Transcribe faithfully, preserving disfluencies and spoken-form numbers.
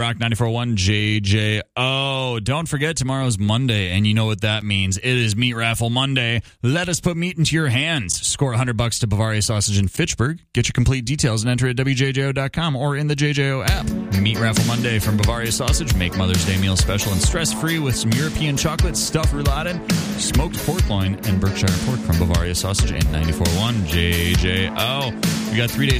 Rock ninety-four point one J J O. Don't forget, tomorrow's Monday, and you know what that means. It is Meat Raffle Monday. Let us put meat into your hands. Score one hundred bucks to Bavaria Sausage in Fitchburg. Get your complete details and enter at W J J O dot com or in the J J O app. Meat Raffle Monday from Bavaria Sausage. Make Mother's Day meal special and stress-free with some European chocolate, stuffed rouladen, smoked pork loin, and Berkshire pork from Bavaria Sausage and ninety-four point one J J O. We got three days